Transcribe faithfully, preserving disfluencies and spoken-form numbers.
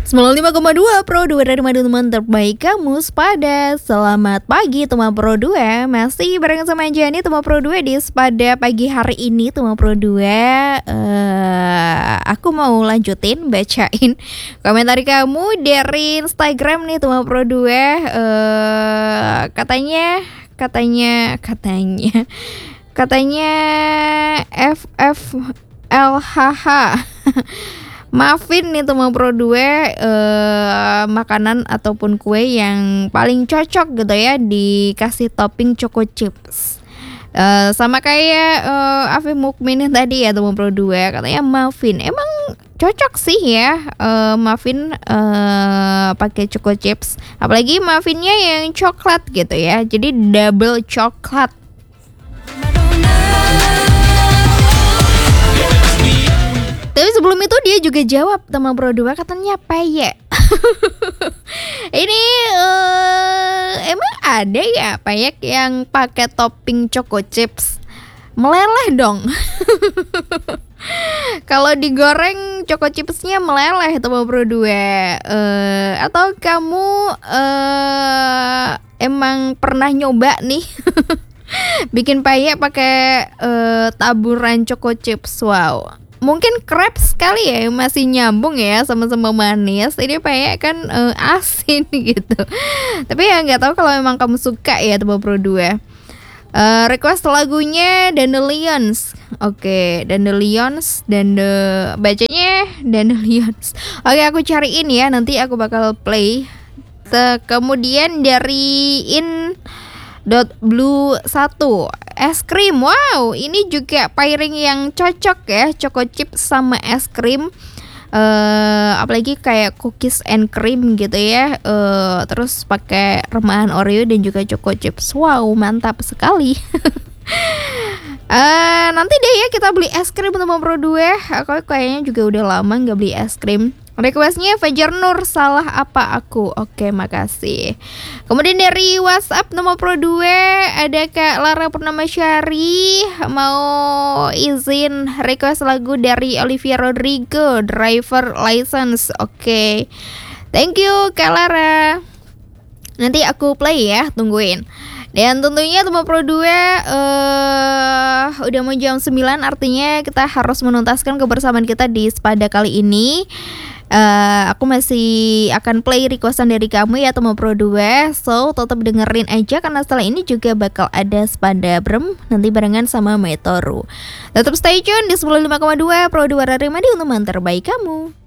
sembilan puluh lima koma dua Pro dua dari Madu teman terbaik kamu sepada. Selamat pagi teman Pro dua. Masih bareng sama Jani teman Pro dua di sepada pagi hari ini teman Pro dua. uh, Aku mau lanjutin bacain komentar kamu dari Instagram nih teman Pro dua. uh, Katanya Katanya Katanya Katanya F F L H H Muffin nih teman Pro dua, eh, makanan ataupun kue yang paling cocok gitu ya dikasih topping choco chips. Eh, sama kayak eh, Afif Mukmin tadi ya teman Pro dua, katanya muffin. Emang cocok sih ya eh, muffin eh, pakai choco chips. Apalagi muffinnya yang coklat gitu ya. Jadi double coklat. Tapi sebelum itu dia juga jawab teman Pro dua, katanya peyek. Ini uh, emang ada ya peyek yang pakai topping choco chips? Meleleh dong. Kalau digoreng choco chipsnya meleleh teman Pro dua. Uh, atau kamu uh, emang pernah nyoba nih bikin peyek pakai uh, taburan choco chips? Wow. Mungkin crepes sekali ya, masih nyambung ya sama-sama manis. Ini peyek kan uh, asin gitu. Tapi ya nggak tahu kalau memang kamu suka ya teman Pro dua. Uh, request lagunya Dandelions. Oke, okay, Dandelions dan the bacanya Dandelions. Oke, okay, aku cariin ya, nanti aku bakal play. Te- kemudian dari in dot blue satu, es krim. Wow, ini juga pairing yang cocok ya, choco chip sama es krim. Uh, apalagi kayak cookies and cream gitu ya. Uh, terus pakai remahan Oreo dan juga choco chips. Wow, mantap sekali. uh, nanti deh ya kita beli es krim teman Pro dua. Aku kayaknya juga udah lama nggak beli es krim. Requestnya Fajar Nur, salah apa aku? Oke, makasih. Kemudian dari WhatsApp nomor Pro dua ada Kak Lara Purnamasari mau izin request lagu dari Olivia Rodrigo, Driver License. Oke, thank you Kak Lara. Nanti aku play ya, tungguin. Dan tentunya teman Pro dua uh, udah mau jam sembilan, artinya kita harus menuntaskan kebersamaan kita di Sepada kali ini. Uh, aku masih akan play requestan dari kamu ya teman Pro dua. So tetap dengerin aja karena setelah ini juga bakal ada Sepada Brem nanti barengan sama Metoru. Tetap stay tune di sembilan puluh lima koma dua Pro dua dari Madi untuk teman terbaik kamu.